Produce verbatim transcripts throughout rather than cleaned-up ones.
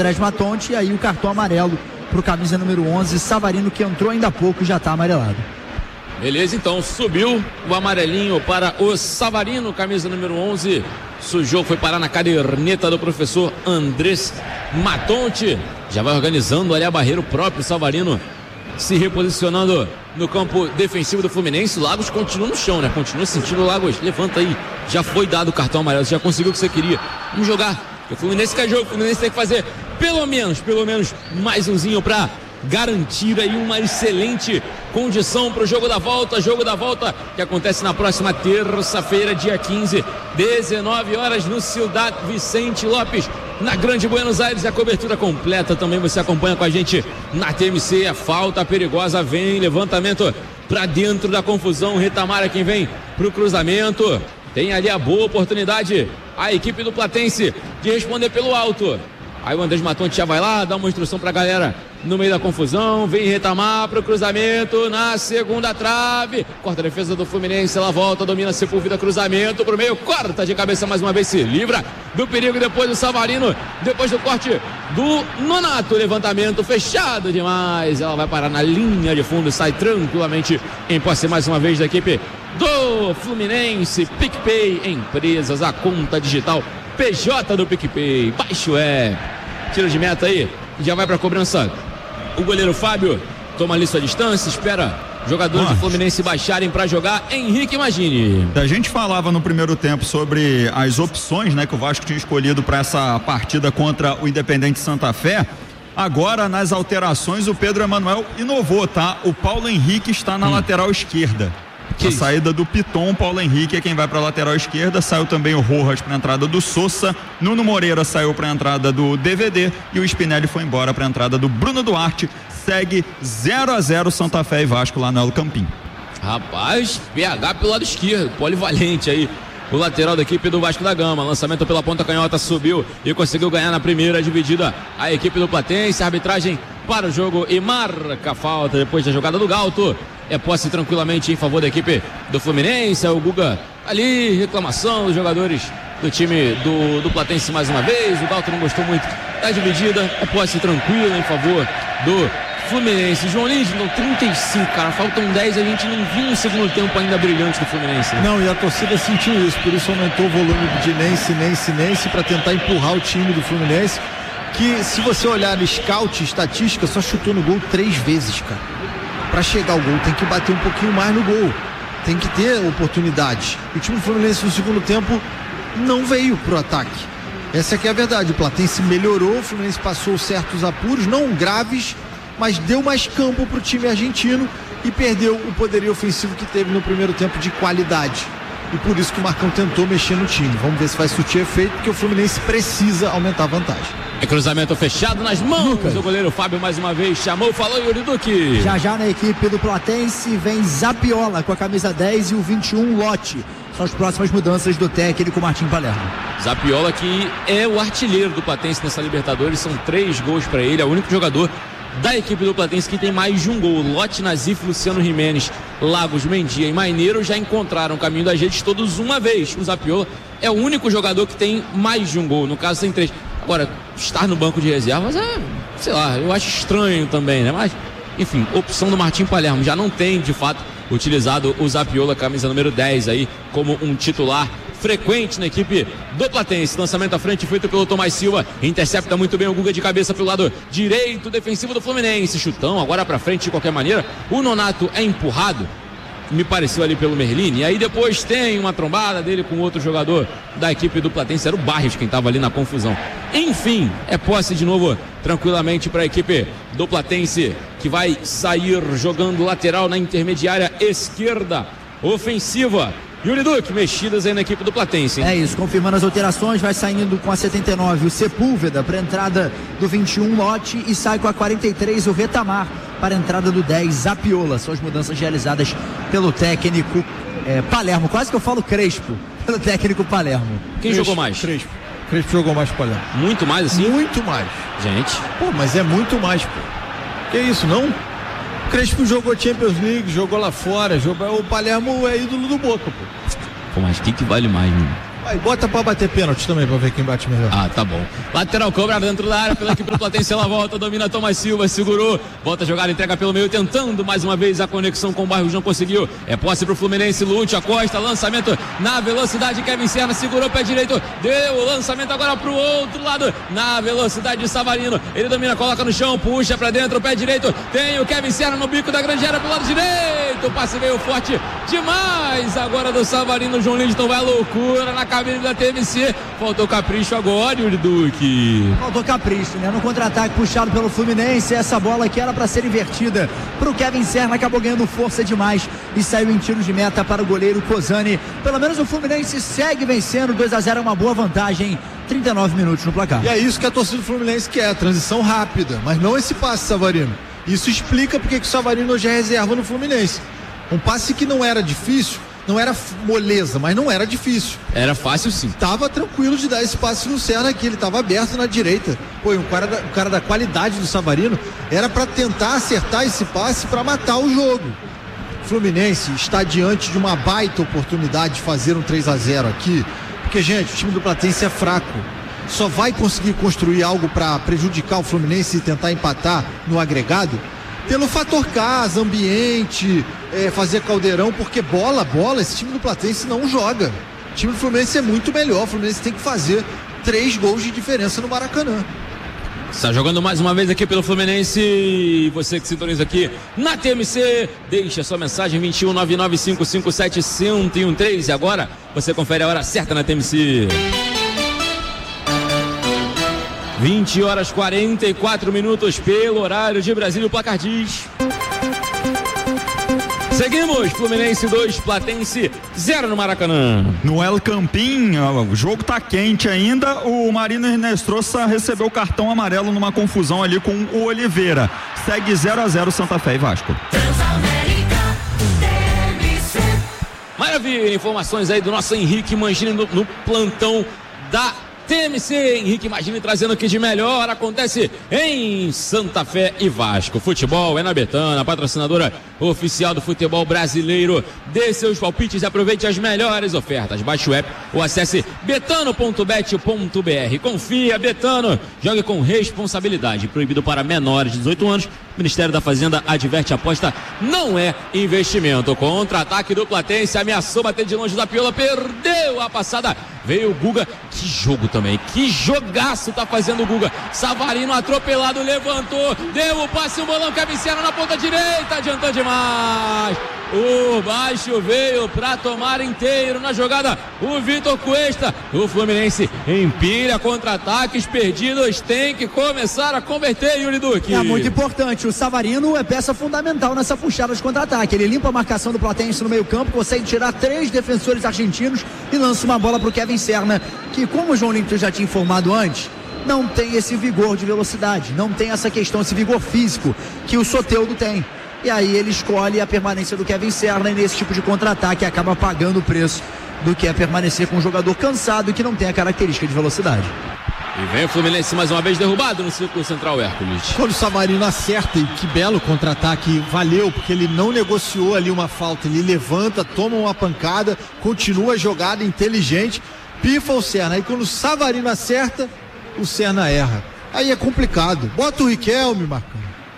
Andrés Matonte, e aí o cartão amarelo pro camisa número onze, Savarino, que entrou ainda há pouco e já tá amarelado. Beleza, então subiu o amarelinho para o Savarino, camisa número onze. Sujou, foi parar na caderneta do professor Andrés Matonte. Já vai organizando ali a barreira, o próprio Savarino se reposicionando no campo defensivo do Fluminense. O Lagos continua no chão, né? Continua sentindo o Lagos. Levanta aí. Já foi dado o cartão amarelo, já conseguiu o que você queria. Vamos jogar. O Fluminense quer jogo, o Fluminense tem que fazer pelo menos, pelo menos mais umzinho pra garantir aí uma excelente condição para o jogo da volta, jogo da volta que acontece na próxima terça-feira, dia quinze, dezenove horas, no Ciudad Vicente Lopes, na Grande Buenos Aires. A cobertura completa também você acompanha com a gente na T M C. A falta perigosa vem, levantamento para dentro da confusão. Retamar é quem vem pro cruzamento. Tem ali a boa oportunidade a equipe do Platense de responder pelo alto. Aí o Andrés Matonte já vai lá, dá uma instrução pra galera no meio da confusão. Vem Retamar pro cruzamento na segunda trave. Corta a defesa do Fluminense, ela volta, domina Sepúlveda, cruzamento pro meio, corta de cabeça mais uma vez, se livra do perigo. Depois do Savarino, depois do corte do Nonato, levantamento fechado demais. Ela vai parar na linha de fundo, sai tranquilamente em posse mais uma vez da equipe do Fluminense. PicPay Empresas, a conta digital P J do PicPay. Baixo é. Tiro de meta aí. Já vai pra cobrança. O goleiro Fábio toma ali sua distância, espera jogadores do Fluminense baixarem pra jogar. Henrique Magini. A gente falava no primeiro tempo sobre as opções, né, que o Vasco tinha escolhido para essa partida contra o Independente Santa Fé. Agora, nas alterações, o Pedro Emanuel inovou, tá? O Paulo Henrique está na hum. lateral esquerda. Que a isso? Saída do Piton, Paulo Henrique é quem vai para a lateral esquerda. Saiu também o Rojas para a entrada do Sousa. Nuno Moreira saiu para a entrada do D V D e o Spinelli foi embora para a entrada do Bruno Duarte. Segue zero a zero Santa Fé e Vasco lá no El Campín. Rapaz, P H pelo lado esquerdo, polivalente aí. O lateral da equipe do Vasco da Gama. Lançamento pela ponta canhota, subiu e conseguiu ganhar na primeira dividida a equipe do Platense. Arbitragem para o jogo e marca a falta depois da jogada do Galto. É posse tranquilamente em favor da equipe do Fluminense. É o Guga ali, reclamação dos jogadores do time do, do Platense mais uma vez. O Galto não gostou muito da dividida. É posse tranquila em favor do Fluminense. João Lindner, trinta e cinco, cara, faltam dez, a gente não viu um segundo tempo ainda brilhante do Fluminense. Né? Não, e a torcida sentiu isso, por isso aumentou o volume de Nense, Nense, Nense, para tentar empurrar o time do Fluminense, que se você olhar no scout, estatística, só chutou no gol três vezes, cara. Para chegar ao gol tem que bater um pouquinho mais no gol, tem que ter oportunidade. O time do Fluminense no segundo tempo não veio pro ataque. Essa aqui é a verdade, o Platense melhorou, o Fluminense passou certos apuros, não graves, mas deu mais campo para o time argentino e perdeu o poderio ofensivo que teve no primeiro tempo de qualidade. E por isso que o Marcão tentou mexer no time. Vamos ver se vai surtir efeito, porque o Fluminense precisa aumentar a vantagem. É cruzamento fechado nas mãos Lucas. do goleiro Fábio mais uma vez. Chamou, falou Yuri Duque. Já já na equipe do Platense vem Zapiola com a camisa dez e o vinte e um Lote. São as próximas mudanças do técnico Martim Palermo. Zapiola, que é o artilheiro do Platense nessa Libertadores. São três gols para ele. É o único jogador da equipe do Platense que tem mais de um gol. Lote, Nazif, Luciano Jimenez, Lagos, Mendia e Maineiro já encontraram o caminho das redes todos uma vez. O Zapiola é o único jogador que tem mais de um gol, no caso tem três. Agora, estar no banco de reservas é, sei lá, eu acho estranho também, né? Mas, enfim, opção do Martim Palermo. Já não tem, de fato, utilizado o Zapiola, camisa número dez aí, como um titular frequente na equipe do Platense. Lançamento à frente feito pelo Tomás Silva, intercepta muito bem o Guga de cabeça pelo lado direito defensivo do Fluminense. Chutão agora pra frente de qualquer maneira. O Nonato é empurrado, me pareceu ali pelo Merlini, e aí depois tem uma trombada dele com outro jogador da equipe do Platense, era o Barrios quem estava ali na confusão. Enfim, é posse de novo tranquilamente para a equipe do Platense, que vai sair jogando lateral na intermediária esquerda ofensiva. Yuri Duque, mexidas aí na equipe do Platense, hein? É isso, confirmando as alterações, vai saindo com a setenta e nove o Sepúlveda para a entrada do vinte e um Lote e sai com a quarenta e três o Retamar para a entrada do dez Zapiola. São as mudanças realizadas pelo técnico é, Palermo, quase que eu falo Crespo, pelo técnico Palermo. Quem Crespo, jogou mais? Crespo. Crespo jogou mais que o Palermo. Muito mais assim? Muito mais. Gente. Pô, mas é muito mais, pô. Que isso, não? Crespo jogou Champions League, jogou lá fora, jogou... o Palermo é ídolo do Boca, pô. Pô, mas o que que vale mais, mano? Aí bota pra bater pênalti também, pra ver quem bate melhor. Ah, tá bom. Lateral cobrado dentro da área pela equipe do Platense, ela volta, domina Thomas Silva, segurou, volta a jogar, entrega pelo meio, tentando mais uma vez a conexão com o Bairros, não conseguiu. É posse pro Fluminense, Lúcio Acosta, lançamento na velocidade, Kevin Serna segurou o pé direito, deu o lançamento agora pro outro lado, na velocidade de Savarino, ele domina, coloca no chão, puxa pra dentro, o pé direito, tem o Kevin Serna no bico da grande área pro lado direito, o passe veio forte demais agora do Savarino, João Lindston vai à loucura na cabine da T M C, faltou capricho agora, Yuri Duque. Faltou capricho, né? No contra-ataque puxado pelo Fluminense, essa bola que era para ser invertida pro Kevin Serna, acabou ganhando força demais e saiu em tiro de meta para o goleiro Cozani. Pelo menos o Fluminense segue vencendo, dois a zero é uma boa vantagem, trinta e nove minutos no placar. E é isso que a torcida do Fluminense quer, transição rápida, mas não esse passe, Savarino. Isso explica porque que o Savarino hoje é reserva no Fluminense. Um passe que não era difícil, não era moleza, mas não era difícil. Era fácil sim. Tava tranquilo de dar esse passe no Serna aqui, ele tava aberto na direita. Pô, um cara da, um cara da qualidade do Savarino, era para tentar acertar esse passe para matar o jogo. O Fluminense está diante de uma baita oportunidade de fazer um três a zero aqui, porque, gente, o time do Platense é fraco. Só vai conseguir construir algo para prejudicar o Fluminense e tentar empatar no agregado pelo fator casa, ambiente, é, fazer caldeirão, porque bola, bola, esse time do Platense não joga. O time do Fluminense é muito melhor, o Fluminense tem que fazer três gols de diferença no Maracanã. Está jogando mais uma vez aqui pelo Fluminense. Você que sintoniza aqui na T M C, deixa sua mensagem vinte e um, nove nove cinco cinco sete, um zero um três. E agora você confere a hora certa na T M C. vinte horas quarenta e quatro minutos pelo horário de Brasília, o placar diz. Seguimos, Fluminense dois, Platense zero no Maracanã. No El Campín, o jogo tá quente ainda, o Marino Ernestrosa recebeu o cartão amarelo numa confusão ali com o Oliveira. Segue zero a zero Santa Fé e Vasco. Maravilha, informações aí do nosso Henrique Mangini no, no plantão da T M C. Henrique Mangini trazendo o que de melhor acontece em Santa Fé e Vasco. Futebol é na Betano, a patrocinadora oficial do futebol brasileiro. Dê seus palpites e aproveite as melhores ofertas. Baixe o app ou acesse betano ponto bet ponto br. Confia, Betano, jogue com responsabilidade. Proibido para menores de dezoito anos. Ministério da Fazenda adverte: aposta não é investimento. Contra-ataque do Platense, ameaçou bater de longe da Piola, perdeu a passada, veio o Guga, que jogo também, que jogaço tá fazendo o Guga. Savarino atropelado, levantou, deu o passe, o bolão, Kevin Serna na ponta direita, adiantou demais. O baixo veio pra tomar inteiro na jogada o Vitor Cuesta. O Fluminense empilha contra-ataques perdidos, tem que começar a converter, Yuri Duque. É muito importante, o Savarino é peça fundamental nessa puxada de contra-ataque. Ele limpa a marcação do Platense no meio campo, consegue tirar três defensores argentinos e lança uma bola pro Kevin Serna, que, como o João Linton já tinha informado antes, não tem esse vigor de velocidade, não tem essa questão, esse vigor físico que o Soteldo tem. E aí ele escolhe a permanência do Kevin Serna, e nesse tipo de contra-ataque acaba pagando o preço do que é permanecer com um jogador cansado e que não tem a característica de velocidade. E vem o Fluminense mais uma vez derrubado no círculo central, Hércules. Quando o Savarino acerta, e que belo contra-ataque, valeu, porque ele não negociou ali uma falta, ele levanta, toma uma pancada, continua a jogada inteligente, pifa o Serna. Aí quando o Savarino acerta, o Serna erra. Aí é complicado. Bota o Riquelme, Marcão.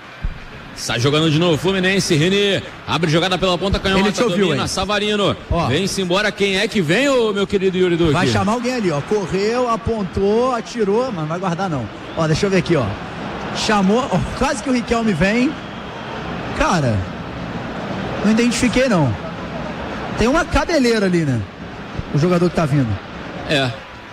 Sai jogando de novo, Fluminense, Renê, abre jogada pela ponta canhota, domina, Savarino, vem-se embora, quem é que vem, ô meu querido Yuri Duque? Vai chamar alguém ali, ó, correu, apontou, atirou, mas não vai guardar não. Ó, deixa eu ver aqui, ó, chamou, ó, quase que o Riquelme vem, cara, não identifiquei não, tem uma cabeleira ali, né, o jogador que tá vindo. É,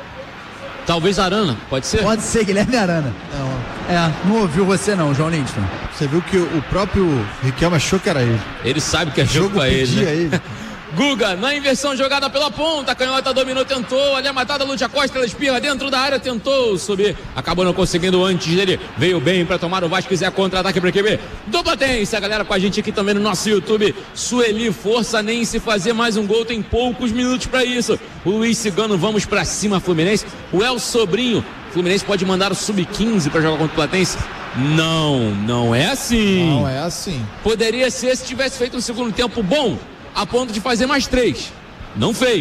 talvez Arana, pode ser? Pode ser, Guilherme Arana. Não. É, não ouviu você não, João Lindston. Você viu que o próprio Riquelme achou que era ele. Ele sabe que é jogo, jogo pra ele, né? ele. Guga, na inversão, jogada pela ponta, canhota dominou, tentou, ali a matada, Lúcio Acosta, ela espirra dentro da área, tentou subir, acabou não conseguindo antes dele, veio bem pra tomar o Vasco, quiser contra-ataque pra equipe do Platense. A galera com a gente aqui também no nosso YouTube, Sueli, força nem se fazer mais um gol, tem poucos minutos pra isso. O Luiz Cigano, vamos pra cima, Fluminense. O El Sobrinho, Fluminense pode mandar o sub quinze pra jogar contra o Platense? Não, não é assim. Não é assim. Poderia ser se tivesse feito um segundo tempo bom, a ponto de fazer mais três. Não fez.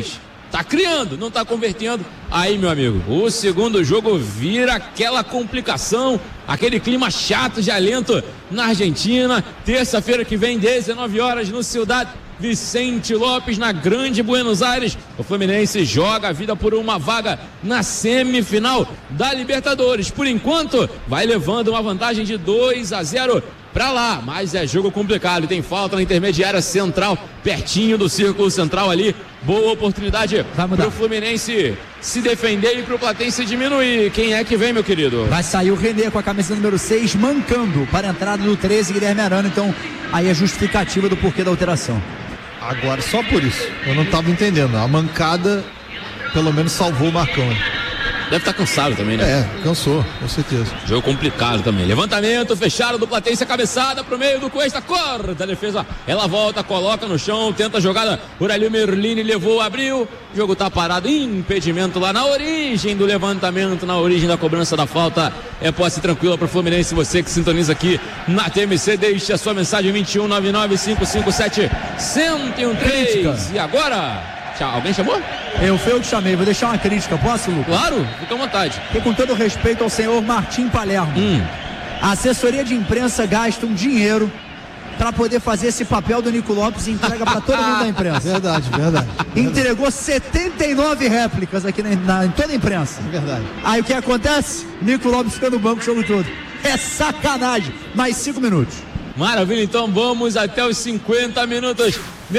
tá criando, não tá convertendo. Aí, meu amigo, o segundo jogo vira aquela complicação, aquele clima chato de alento na Argentina. Terça-feira que vem, dezenove horas, no Ciudad Vicente López, na Grande Buenos Aires. O Fluminense joga a vida por uma vaga na semifinal da Libertadores. Por enquanto, vai levando uma vantagem de dois a zero pra lá, mas é jogo complicado. Tem falta na intermediária central, pertinho do círculo central ali. Boa oportunidade pro Fluminense se defender e pro Platense diminuir. Quem é que vem, meu querido? Vai sair o René com a camisa número seis, mancando para a entrada do treze, Guilherme Arana. Então, aí a justificativa do porquê da alteração. Agora, só por isso, eu não estava entendendo. A mancada, pelo menos, salvou o Marcão. Deve estar cansado também, né? É, cansou, com certeza. Jogo complicado também. Levantamento fechado do Platense, a cabeçada pro meio do Cuesta, corta a defesa. Ela volta, coloca no chão, tenta a jogada por ali o Merlini, levou, abriu. O jogo tá parado, impedimento lá na origem do levantamento, na origem da cobrança da falta. É posse tranquila pro Fluminense. Você que sintoniza aqui na T M C, deixe a sua mensagem vinte e um, nove nove cinco cinco sete, um zero um três. E agora... Alguém chamou? Eu fui eu que chamei, vou deixar uma crítica, posso, Lucas? Claro, fica à vontade. E com todo respeito ao senhor Martim Palermo, hum. a assessoria de imprensa gasta um dinheiro para poder fazer esse papel do Nico Lopes e entrega para todo mundo da imprensa. Verdade, verdade. Entregou setenta e nove réplicas aqui na, na, em toda a imprensa. Verdade. Aí o que acontece? Nico Lopes fica no banco o jogo todo. É sacanagem. Mais cinco minutos. Maravilha, então vamos até os cinquenta minutos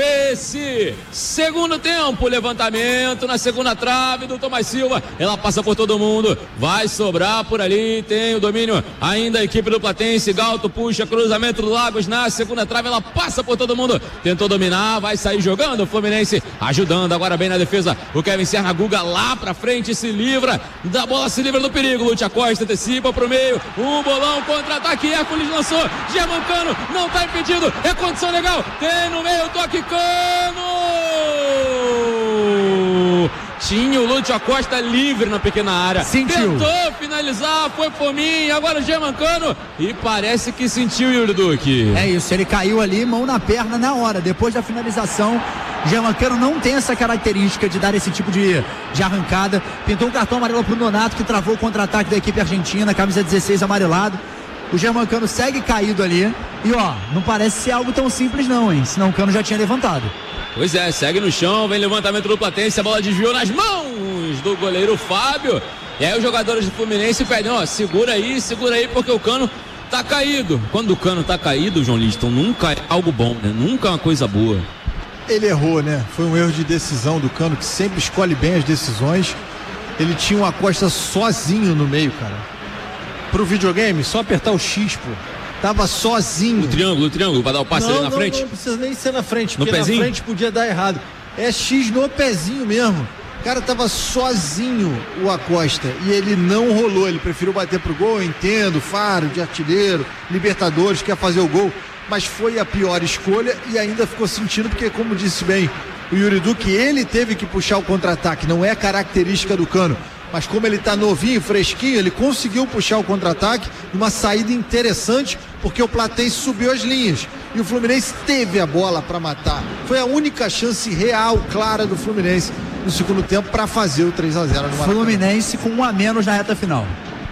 nesse segundo tempo. Levantamento na segunda trave do Tomás Silva. Ela passa por todo mundo. Vai sobrar por ali. Tem o domínio ainda a equipe do Platense. Galto puxa, cruzamento do Lagos na segunda trave. Ela passa por todo mundo. Tentou dominar. Vai sair jogando o Fluminense. Ajudando agora bem na defesa. O Kevin Serra Guga lá pra frente. Se livra da bola, se livra do perigo. Lúcia Costa antecipa pro meio. Um bolão, contra-ataque. Hércules lançou. Germancano não tá impedido. É condição legal. Tem no meio o toque. Cano! Tinha o Lúcio Costa livre na pequena área. Sentiu. Tentou finalizar, foi por mim. Agora o Germancano. E parece que sentiu o Yuri Duque. É isso, ele caiu ali, mão na perna na hora. Depois da finalização, Germancano não tem essa característica de dar esse tipo de, de arrancada. Pintou um cartão amarelo pro Nonato, que travou o contra-ataque da equipe argentina, camisa dezesseis amarelado. O Germancano segue caído ali. E ó, não parece ser algo tão simples não, hein? Senão o Cano já tinha levantado. Pois é, segue no chão, vem levantamento do Platense, a bola desviou nas mãos do goleiro Fábio. E aí os jogadores do Fluminense pedem, ó, segura aí, segura aí, porque o Cano tá caído. Quando o Cano tá caído, João Liston, nunca é algo bom, né? Nunca é uma coisa boa. Ele errou, né? Foi um erro de decisão do Cano, que sempre escolhe bem as decisões. Ele tinha uma Costa sozinho no meio, cara. Pro videogame, só apertar o X, pô. Tava sozinho. O triângulo, o triângulo, pra dar o passe não, ali na não, frente? Não, não precisa nem ser na frente, no porque pezinho? Na frente podia dar errado. É X no pezinho mesmo. O cara tava sozinho, o Acosta, e ele não rolou. Ele preferiu bater pro gol, eu entendo, Faro, de artilheiro, Libertadores, quer fazer o gol. Mas foi a pior escolha e ainda ficou sentindo, porque, como disse bem o Yuri Duque, ele teve que puxar o contra-ataque, não é característica do Cano. Mas como ele tá novinho, fresquinho, ele conseguiu puxar o contra-ataque, uma saída interessante, porque o Platense subiu as linhas. E o Fluminense teve a bola para matar. Foi a única chance real, clara do Fluminense no segundo tempo para fazer o três a zero no Maracanã. Fluminense com um a menos na reta final.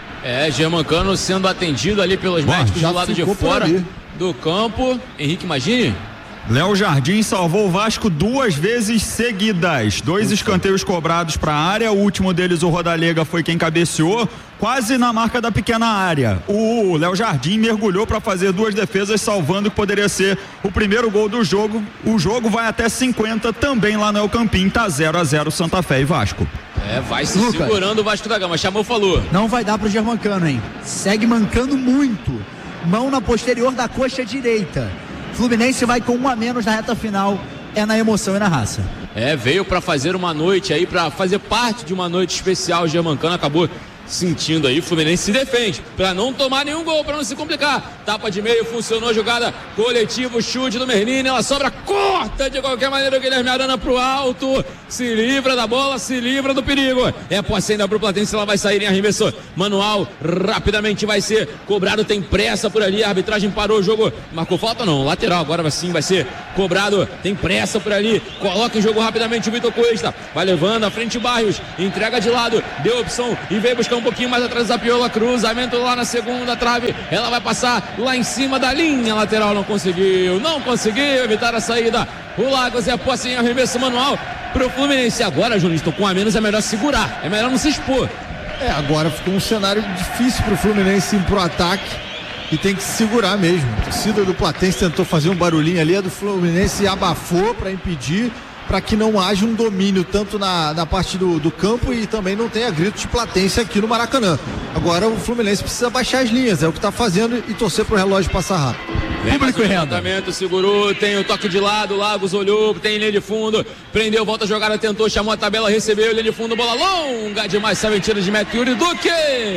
É, Germancano sendo atendido ali pelos Bom, médicos do lado de fora do campo. Henrique Magini. Léo Jardim salvou o Vasco duas vezes seguidas. Dois escanteios cobrados para a área. O último deles, o Rodalega, foi quem cabeceou, quase na marca da pequena área. O Léo Jardim mergulhou para fazer duas defesas, salvando o que poderia ser o primeiro gol do jogo. O jogo vai até cinquenta, também lá no El Campín. Tá zero a zero Santa Fé e Vasco. É, vai se Lucas, segurando o Vasco da Gama. Chamou, falou. Não vai dar pro Germancano, hein? Segue mancando muito. Mão na posterior da coxa direita. Fluminense vai com um a menos na reta final, é na emoção e na raça. É, veio para fazer uma noite aí, para fazer parte de uma noite especial. O Germancano acabou sentindo aí, o Fluminense se defende para não tomar nenhum gol, para não se complicar. Tapa de meio, funcionou a jogada coletiva, chute do Merlini, ela sobra, corta de qualquer maneira o Guilherme Arana pro alto, se livra da bola, se livra do perigo. É posse ainda pro Platense, ela vai sair em arremesso manual, rapidamente vai ser cobrado, tem pressa por ali, a arbitragem parou o jogo, marcou falta não, lateral, agora sim vai ser cobrado, tem pressa por ali, coloca em jogo rapidamente o Vitor Cuesta, vai levando à frente Barrios, entrega de lado, deu opção e veio buscar um pouquinho mais atrás da Piola, cruzamento lá na segunda trave, ela vai passar lá em cima da linha lateral, não conseguiu, não conseguiu evitar a saída. O Lagos é a posse em arremesso manual pro Fluminense. Agora, Juninho, com a menos é melhor segurar, é melhor não se expor. É, agora ficou um cenário difícil pro Fluminense ir pro ataque e tem que se segurar mesmo. A torcida do Platense tentou fazer um barulhinho ali, a do Fluminense abafou para impedir, para que não haja um domínio tanto na, na parte do, do campo e também não tenha grito de Platense aqui no Maracanã. Agora o Fluminense precisa baixar as linhas, é o que está fazendo, e torcer pro relógio passar rápido. Público e renda. Segurou, tem o toque de lado, Lagos olhou, tem linha de fundo, prendeu, volta a jogada, tentou, chamou a tabela, recebeu, linha de fundo, bola longa demais, sabe, tira de meta, Yuri Duque.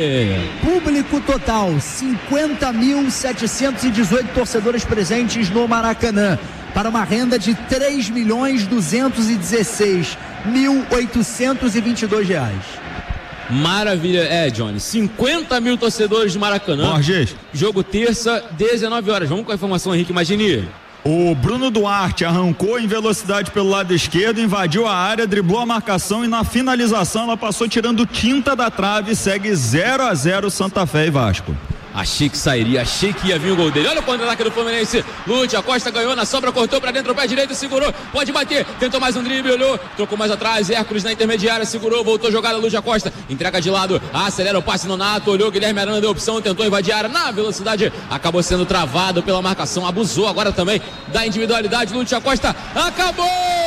Público total, cinquenta mil setecentos e dezoito torcedores presentes no Maracanã, para uma renda de três milhões duzentos e dezesseis mil oitocentos e vinte e dois reais. Maravilha, é, Johnny, cinquenta mil torcedores de Maracanã. Borges. Jogo terça, dezenove horas. Vamos com a informação, Henrique Magini. O Bruno Duarte arrancou em velocidade pelo lado esquerdo, invadiu a área, driblou a marcação e na finalização ela passou tirando tinta da trave e segue zero a zero Santa Fé e Vasco. Achei que sairia, achei que ia vir o gol dele. Olha o contra-ataque do Fluminense. Lute, a Costa ganhou na sobra, cortou pra dentro, o pé direito, segurou, pode bater, tentou mais um drible, olhou, trocou mais atrás, Hércules na intermediária, segurou, voltou jogada, Lute, a Costa, entrega de lado, acelera o passe no Nato, olhou, Guilherme Arana deu opção, tentou invadir a área na velocidade, acabou sendo travado pela marcação, abusou agora também da individualidade, Lute, a Costa, acabou!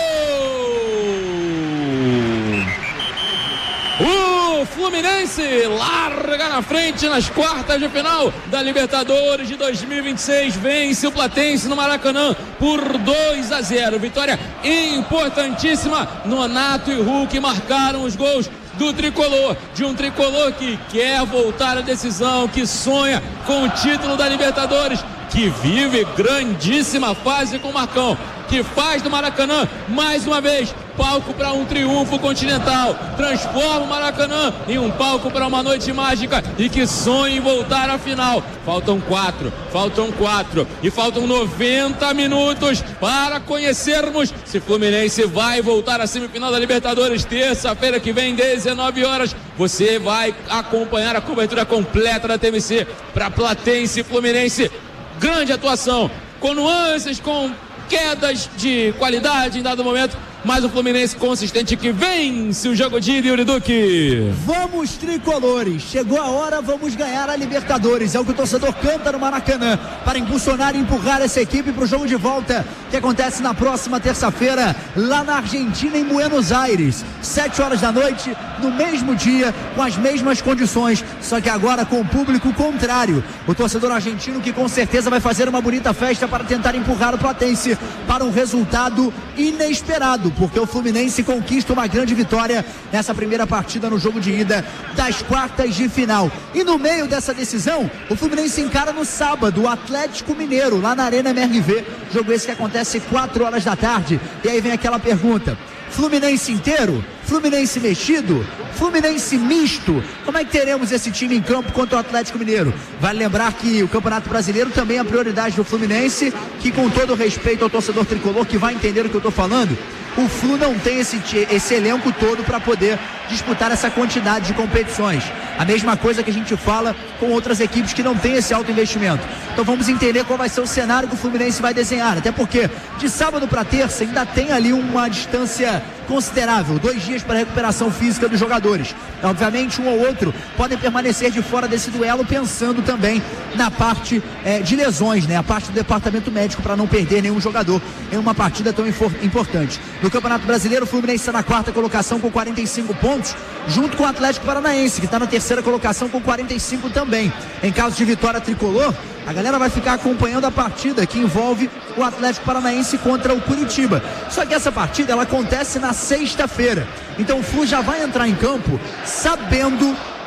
O Fluminense larga na frente nas quartas de final da Libertadores de dois mil e vinte e seis, vence o Platense no Maracanã por dois a zero, vitória importantíssima. Nonato e Hulk marcaram os gols do tricolor, de um tricolor que quer voltar à decisão, que sonha com o título da Libertadores, que vive grandíssima fase com o Marcão, que faz do Maracanã mais uma vez palco para um triunfo continental, transforma o Maracanã em um palco para uma noite mágica e que sonha em voltar à final. Faltam quatro, faltam quatro e faltam noventa minutos para conhecermos se Fluminense vai voltar à semifinal da Libertadores terça-feira que vem, dezenove horas. Você vai acompanhar a cobertura completa da T M C para Platense e Fluminense. Grande atuação, com nuances, com quedas de qualidade em dado momento, mas o Fluminense consistente que vence o jogo de ida, Yuri Duque. Vamos tricolores, chegou a hora, vamos ganhar a Libertadores, é o que o torcedor canta no Maracanã, para impulsionar e empurrar essa equipe para o jogo de volta, que acontece na próxima terça-feira, lá na Argentina, em Buenos Aires, sete horas da noite, no mesmo dia, com as mesmas condições, só que agora com o público contrário, o torcedor argentino que com certeza vai fazer uma bonita festa para tentar empurrar o Platense para um resultado inesperado, porque o Fluminense conquista uma grande vitória nessa primeira partida no jogo de ida das quartas de final. E no meio dessa decisão, o Fluminense encara no sábado o Atlético Mineiro, lá na Arena M R V, jogo esse que acontece quatro horas da tarde. E aí vem aquela pergunta: Fluminense inteiro? Fluminense mexido? Fluminense misto? Como é que teremos esse time em campo contra o Atlético Mineiro? Vale lembrar que o Campeonato Brasileiro também é a prioridade do Fluminense, que com todo respeito ao torcedor tricolor que vai entender o que eu estou falando, o Flu não tem esse, esse elenco todo para poder disputar essa quantidade de competições. A mesma coisa que a gente fala com outras equipes que não têm esse alto investimento. Então vamos entender qual vai ser o cenário que o Fluminense vai desenhar, até porque de sábado para terça ainda tem ali uma distância considerável, dois dias para recuperação física dos jogadores. Obviamente um ou outro podem permanecer de fora desse duelo, pensando também na parte eh, de lesões, né? A parte do departamento médico, para não perder nenhum jogador em uma partida tão importante. No Campeonato Brasileiro, o Fluminense está na quarta colocação com quarenta e cinco pontos, junto com o Atlético Paranaense, que está na terceira colocação com quarenta e cinco também. Em caso de vitória tricolor, a galera vai ficar acompanhando a partida que envolve o Atlético Paranaense contra o Curitiba. Só que essa partida ela acontece na sexta-feira. Então o Flu já vai entrar em campo sabendo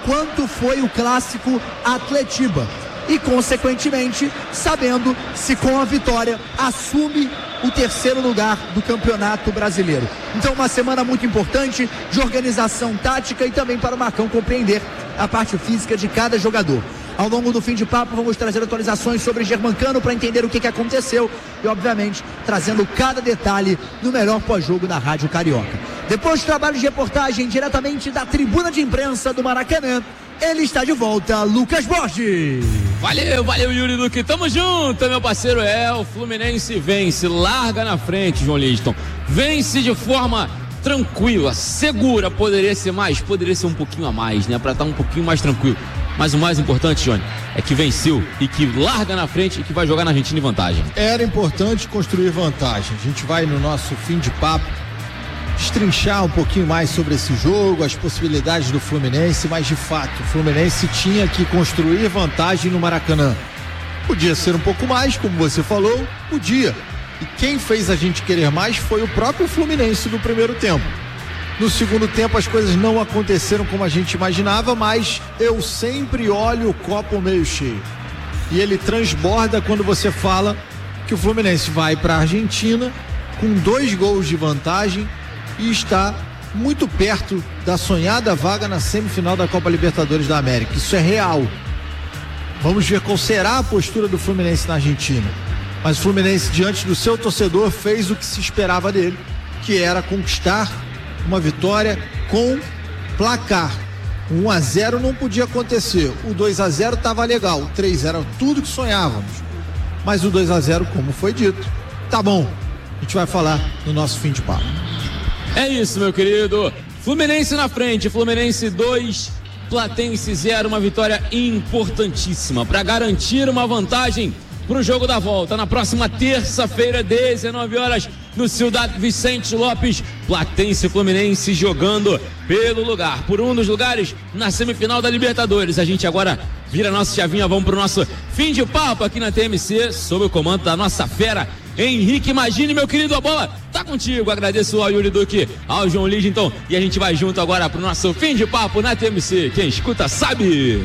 quanto foi o clássico Atletiba e, consequentemente, sabendo se com a vitória assume o terceiro lugar do Campeonato Brasileiro. Então, uma semana muito importante de organização tática e também para o Marcão compreender a parte física de cada jogador. Ao longo do fim de papo, vamos trazer atualizações sobre Germancano para entender o que, que aconteceu e, obviamente, trazendo cada detalhe no melhor pós-jogo da Rádio Carioca. Depois do trabalho de reportagem diretamente da tribuna de imprensa do Maracanã, ele está de volta, Lucas Borges. Valeu, valeu, Yuri Duque. Tamo junto, meu parceiro. É, o Fluminense vence, larga na frente, João Liston. Vence de forma tranquila, segura. Poderia ser mais, poderia ser um pouquinho a mais, né? Pra estar um pouquinho mais tranquilo. Mas o mais importante, Johnny, é que venceu e que larga na frente e que vai jogar na Argentina em vantagem. Era importante construir vantagem. A gente vai no nosso fim de papo destrinchar um pouquinho mais sobre esse jogo, as possibilidades do Fluminense, mas de fato, o Fluminense tinha que construir vantagem no Maracanã. Podia ser um pouco mais, como você falou, podia. E quem fez a gente querer mais foi o próprio Fluminense no primeiro tempo. No segundo tempo as coisas não aconteceram como a gente imaginava, mas eu sempre olho o copo meio cheio. E ele transborda quando você fala que o Fluminense vai para a Argentina com dois gols de vantagem e está muito perto da sonhada vaga na semifinal da Copa Libertadores da América. Isso é real. Vamos ver qual será a postura do Fluminense na Argentina. Mas o Fluminense, diante do seu torcedor, fez o que se esperava dele, que era conquistar uma vitória com placar. um a zero não podia acontecer. O dois a zero estava legal. O três era tudo que sonhávamos. Mas o dois a zero, como foi dito, tá bom. A gente vai falar no nosso fim de papo. É isso, meu querido. Fluminense na frente, Fluminense dois, Platense zero, uma vitória importantíssima para garantir uma vantagem para o jogo da volta. Na próxima terça-feira, dezenove horas, no Ciudad Vicente Lopes, Platense e Fluminense jogando pelo lugar, por um dos lugares na semifinal da Libertadores. A gente agora vira nossa chavinha, vamos para o nosso fim de papo aqui na T M C, sob o comando da nossa fera, Henrique Magini, meu querido, a bola tá contigo. Agradeço ao Yuri Duque, ao João Lidington, e a gente vai junto agora pro nosso fim de papo na T M C. Quem escuta sabe.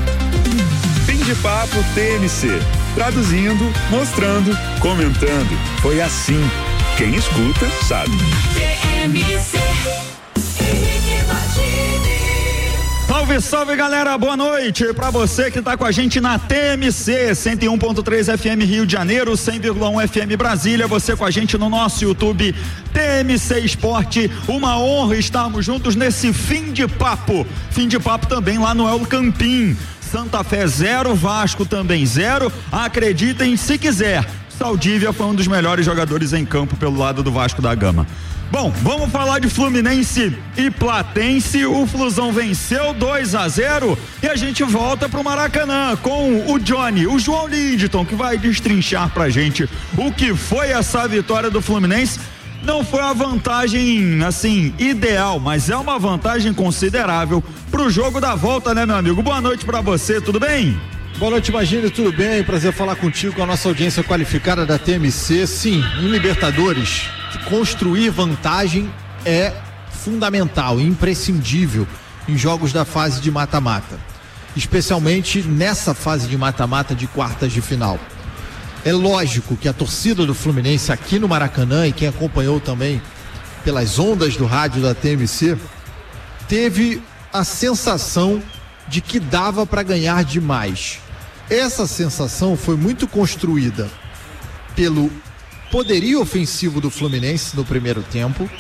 Fim de papo T M C. Traduzindo, mostrando, comentando. Foi assim. Quem escuta sabe. T M C. Henrique Magini. Salve, salve, galera, boa noite pra você que tá com a gente na T M C cento e um ponto três F M Rio de Janeiro, cem vírgula um F M Brasília, você com a gente no nosso YouTube T M C Esporte. Uma honra estarmos juntos nesse fim de papo, fim de papo também lá no El Campín. Santa Fé zero, Vasco também zero. Acreditem se quiser, Saldívia foi um dos melhores jogadores em campo pelo lado do Vasco da Gama. Bom, vamos falar de Fluminense e Platense. O Flusão venceu dois a zero e a gente volta pro Maracanã com o Johnny, o João Lidington, que vai destrinchar pra gente o que foi essa vitória do Fluminense. Não foi a vantagem, assim, ideal, mas é uma vantagem considerável pro jogo da volta, né, meu amigo? Boa noite pra você, tudo bem? Boa noite, Magini, tudo bem? Prazer falar contigo, com a nossa audiência qualificada da T M C. Sim, em Libertadores, construir vantagem é fundamental, imprescindível em jogos da fase de mata-mata, especialmente nessa fase de mata-mata de quartas de final. É lógico que a torcida do Fluminense aqui no Maracanã, e quem acompanhou também pelas ondas do rádio da T M C, teve a sensação de que dava para ganhar demais. Essa sensação foi muito construída pelo poderio ofensivo do Fluminense no primeiro tempo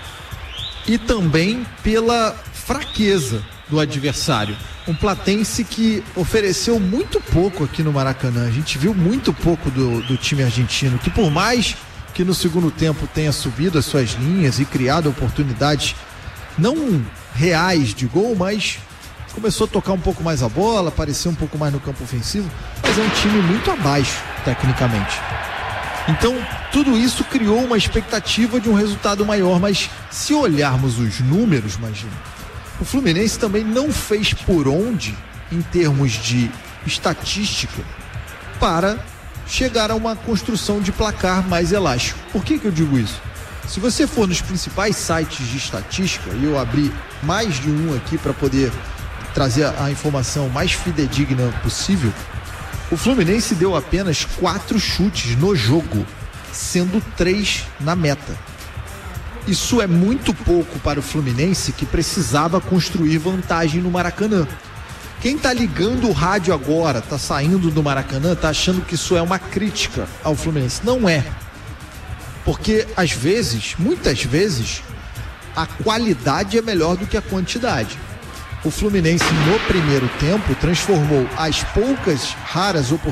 e também pela fraqueza do adversário. Um Platense que ofereceu muito pouco aqui no Maracanã. A gente viu muito pouco do, do time argentino, que por mais que no segundo tempo tenha subido as suas linhas e criado oportunidades não reais de gol, mas começou a tocar um pouco mais a bola, apareceu um pouco mais no campo ofensivo, mas é um time muito abaixo tecnicamente. Então, tudo isso criou uma expectativa de um resultado maior, mas se olharmos os números, imagina, o Fluminense também não fez por onde, em termos de estatística, para chegar a uma construção de placar mais elástico. Por que que eu digo isso? Se você for nos principais sites de estatística, e eu abri mais de um aqui para poder trazer a, a informação mais fidedigna possível, o Fluminense deu apenas quatro chutes no jogo, sendo três na meta. Isso é muito pouco para o Fluminense, que precisava construir vantagem no Maracanã. Quem tá ligando o rádio agora, tá saindo do Maracanã, tá achando que isso é uma crítica ao Fluminense. Não é. Porque às vezes, muitas vezes, a qualidade é melhor do que a quantidade. O Fluminense no primeiro tempo transformou as poucas raras oportunidades